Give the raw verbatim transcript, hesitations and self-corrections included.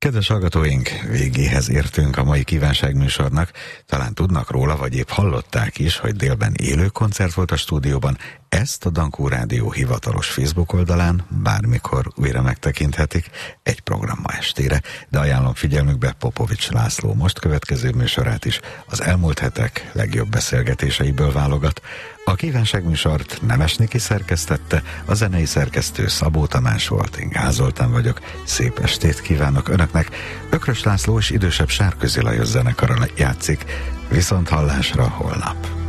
Kedves hallgatóink, végéhez értünk a mai kívánságműsornak. Talán tudnak róla, vagy épp hallották is, hogy délben élő koncert volt a stúdióban. Ezt a Dankó Rádió hivatalos Facebook oldalán bármikor újra megtekinthetik egy program ma estére, de ajánlom figyelmükbe Popovics László most következő műsorát is, az elmúlt hetek legjobb beszélgetéseiből válogat. A kívánságműsort Nemes Niki szerkesztette, a zenei szerkesztő Szabó Tamás volt, én Gál Zoltán vagyok. Szép estét kívánok Önöknek. Ökrös László és idősebb Sárközi Lajos zenekara játszik. Viszont hallásra holnap.